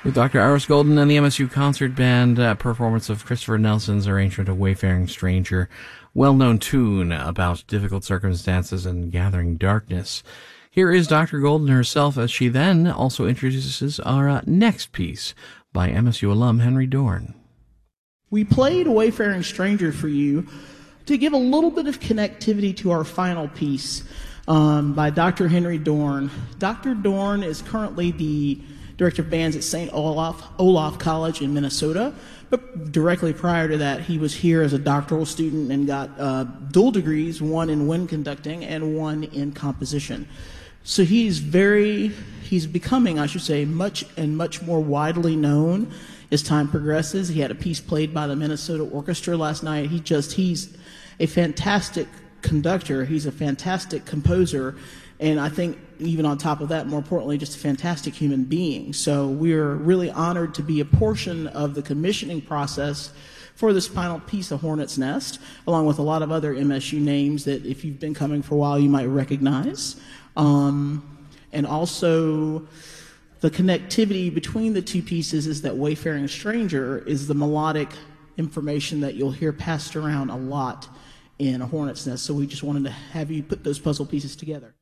With Dr. Iris Golden and the MSU Concert Band, performance of Christopher Nelson's arrangement of Wayfaring Stranger, well-known tune about difficult circumstances and gathering darkness. Here is Dr. Golden herself as she then also introduces our next piece by MSU alum Henry Dorn. We played Wayfaring Stranger for you to give a little bit of connectivity to our final piece by Dr. Henry Dorn. Dr. Dorn is currently the director of bands at St. Olaf College in Minnesota, but directly prior to that, he was here as a doctoral student and got dual degrees, one in wind conducting and one in composition. So he's becoming, I should say, much more widely known as time progresses. He had a piece played by the Minnesota Orchestra last night. He's a fantastic conductor. He's a fantastic composer. And I think even on top of that, more importantly, just a fantastic human being. So we're really honored to be a portion of the commissioning process for this final piece of Hornet's Nest, along with a lot of other MSU names that if you've been coming for a while, you might recognize. And also the connectivity between the two pieces is that Wayfaring Stranger is the melodic information that you'll hear passed around a lot in A Hornet's Nest. So we just wanted to have you put those puzzle pieces together.